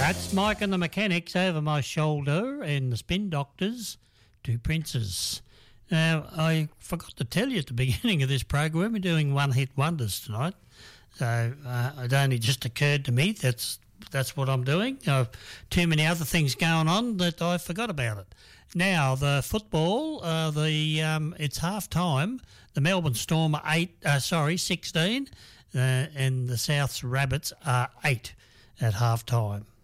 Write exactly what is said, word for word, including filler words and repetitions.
That's Mike and the Mechanics over my shoulder and the Spin Doctors, Two Princes. Now, I forgot to tell you at the beginning of this program, we're doing one-hit wonders tonight. So uh, it only just occurred to me that's that's what I'm doing. Uh, too many other things going on that I forgot about it. Now, the football, uh, the um, it's half-time. The Melbourne Storm are eight, uh, sorry, sixteen, uh, and the South's Rabbits are eight at half-time.